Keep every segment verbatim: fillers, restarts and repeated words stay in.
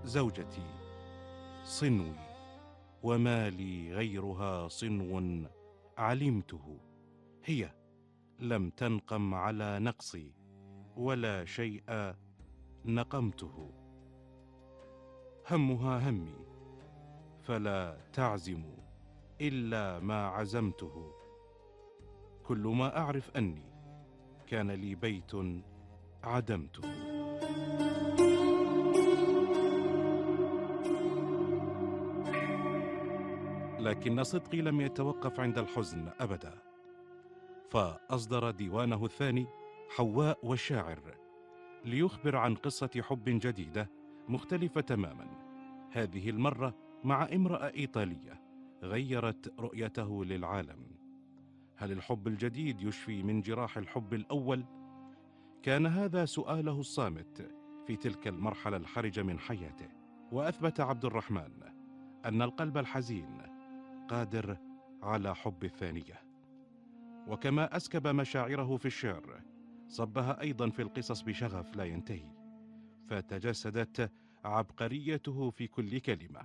زوجتي صنوي، وما لي غيرها صنو علمته. هي لم تنقم على نقصي، ولا شيء نقمته. همها همي، فلا تعزم إلا ما عزمته. كل ما أعرف أني كان لي بيت عدمته. لكن صدقي لم يتوقف عند الحزن أبدا، فأصدر ديوانه الثاني حواء والشاعر ليخبر عن قصة حب جديدة مختلفة تماما، هذه المرة مع امرأة إيطالية غيرت رؤيته للعالم. هل الحب الجديد يشفي من جراح الحب الأول؟ كان هذا سؤاله الصامت في تلك المرحلة الحرجة من حياته. وأثبت عبد الرحمن أن القلب الحزين قادر على حب الثانية، وكما أسكب مشاعره في الشعر صبها أيضا في القصص بشغف لا ينتهي، فتجسدت عبقريته في كل كلمة.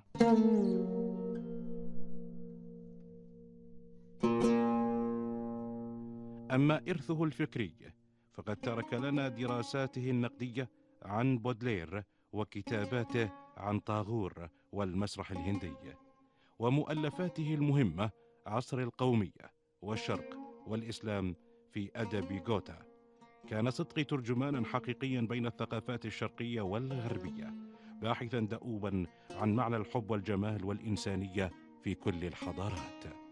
أما إرثه الفكري فقد ترك لنا دراساته النقدية عن بودلير، وكتاباته عن طاغور والمسرح الهندي، ومؤلفاته المهمة عصر القومية والشرق والإسلام في أدب غوتا. كان صدقي ترجمانا حقيقيا بين الثقافات الشرقية والغربية، باحثا دؤوبا عن معنى الحب والجمال والإنسانية في كل الحضارات.